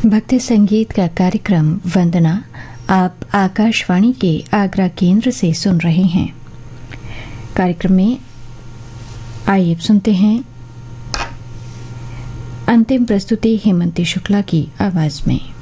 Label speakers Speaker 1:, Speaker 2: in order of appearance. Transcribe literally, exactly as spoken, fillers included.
Speaker 1: भक्ति संगीत का कार्यक्रम वंदना आप आकाशवाणी के आगरा केंद्र से सुन रहे हैं। कार्यक्रम में आइए सुनते हैं अंतिम प्रस्तुति हेमंती शुक्ला की आवाज में।